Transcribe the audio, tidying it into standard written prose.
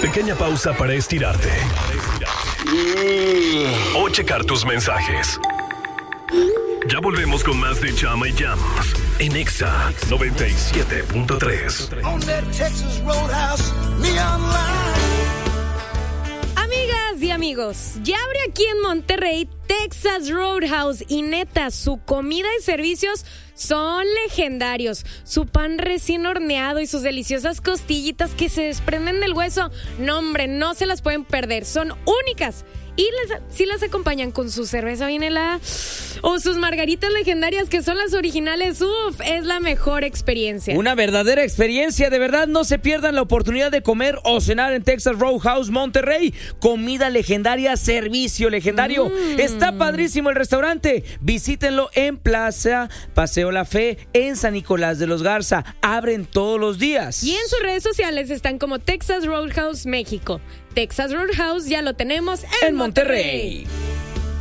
Pequeña pausa para estirarte. O checar tus mensajes. Ya volvemos con más de Chama y Jams en Exa 97.3. Amigas y amigos, ya abre aquí en Monterrey Texas Roadhouse y neta, su comida y servicios son legendarios. Su pan recién horneado y sus deliciosas costillitas que se desprenden del hueso, no hombre, no se las pueden perder, son únicas. Y si las acompañan con su cerveza bien helada o sus margaritas legendarias que son las originales, es la mejor experiencia. Una verdadera experiencia, de verdad, no se pierdan la oportunidad de comer o cenar en Texas Roadhouse Monterrey. Comida legendaria, servicio legendario. Está padrísimo el restaurante. Visítenlo en Plaza Paseo La Fe, en San Nicolás de los Garza. Abren todos los días. Y en sus redes sociales están como Texas Roadhouse México. Texas Roadhouse ya lo tenemos en Monterrey.